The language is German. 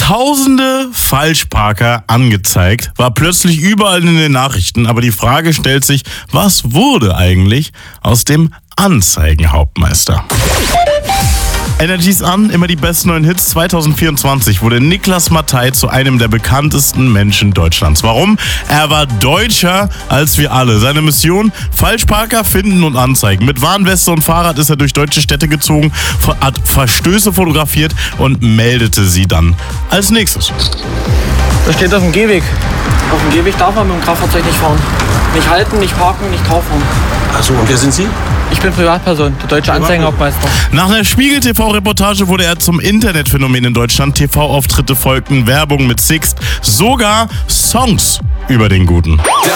Tausende Falschparker angezeigt, war plötzlich überall in den Nachrichten, aber die Frage stellt sich, was wurde eigentlich aus dem Anzeigenhauptmeister? Energies an, immer die besten neuen Hits. 2024 wurde Niklas Mattei zu einem der bekanntesten Menschen Deutschlands. Warum? Er war deutscher als wir alle. Seine Mission? Falschparker finden und anzeigen. Mit Warnweste und Fahrrad ist er durch deutsche Städte gezogen, hat Verstöße fotografiert und meldete sie dann als nächstes. Da steht auf dem Gehweg. Auf dem Gehweg darf man mit dem Kraftfahrzeug nicht fahren. Nicht halten, nicht parken, nicht drauf fahren. Achso, und wer sind Sie? Ich bin Privatperson, der deutsche Anzeigenhauptmeister. Nach einer Spiegel-TV-Reportage wurde er zum Internetphänomen in Deutschland. TV-Auftritte folgten, Werbung mit Sixt, sogar Songs über den Guten.